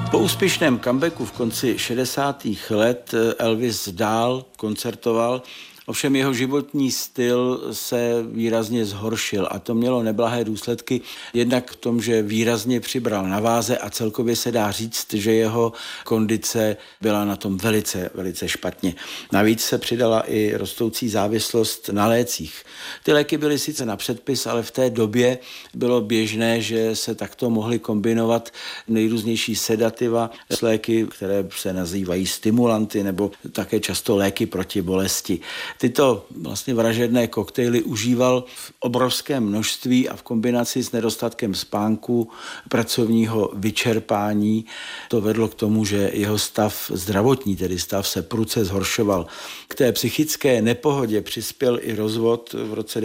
Po úspěšném comebacku v konci 60. let Elvis dál koncertoval, ovšem jeho životní styl se výrazně zhoršil a to mělo neblahé důsledky jednak v tom, že výrazně přibral na váze a celkově se dá říct, že jeho kondice byla na tom velice, velice špatně. Navíc se přidala i rostoucí závislost na lécích. Ty léky byly sice na předpis, ale v té době bylo běžné, že se takto mohly kombinovat nejrůznější sedativa s léky, které se nazývají stimulanty nebo také často léky proti bolesti. Tyto vlastně vražedné koktejly užíval v obrovském množství a v kombinaci s nedostatkem spánku, pracovního vyčerpání. To vedlo k tomu, že jeho stav zdravotní, tedy stav se prudce zhoršoval. K té psychické nepohodě přispěl i rozvod v roce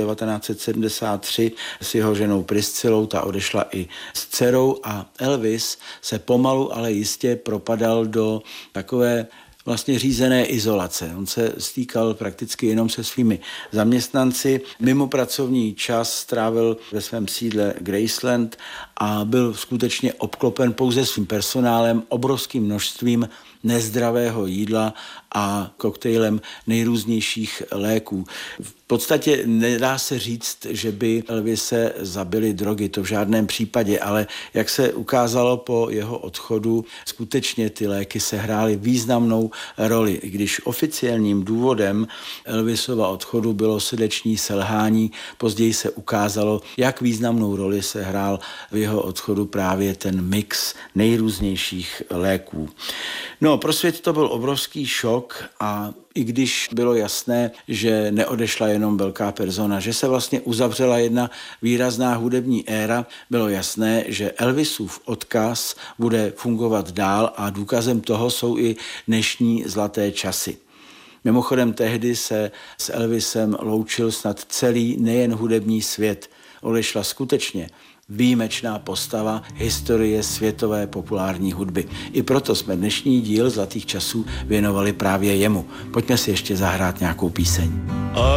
1973 s jeho ženou Priscilou, ta odešla i s dcerou a Elvis se pomalu, ale jistě propadal do takové vlastně řízené izolace. On se stýkal prakticky jenom se svými zaměstnanci. Mimo pracovní čas strávil ve svém sídle Graceland a byl skutečně obklopen pouze svým personálem, obrovským množstvím nezdravého jídla a koktejlem nejrůznějších léků. V podstatě nedá se říct, že by Elvise zabili drogy, to v žádném případě, ale jak se ukázalo po jeho odchodu, skutečně ty léky sehrály významnou roli. I když oficiálním důvodem Elvisova odchodu bylo srdeční selhání, později se ukázalo, jak významnou roli sehrál v jeho odchodu právě ten mix nejrůznějších léků. No, pro svět to byl obrovský šok a i když bylo jasné, že neodešla jenom velká persona, že se vlastně uzavřela jedna výrazná hudební éra, bylo jasné, že Elvisův odkaz bude fungovat dál a důkazem toho jsou i dnešní zlaté časy. Mimochodem tehdy se s Elvisem loučil snad celý nejen hudební svět. Odešla skutečně výjimečná postava historie světové populární hudby. I proto jsme dnešní díl Zlatých časů věnovali právě jemu. Pojďme si ještě zahrát nějakou píseň.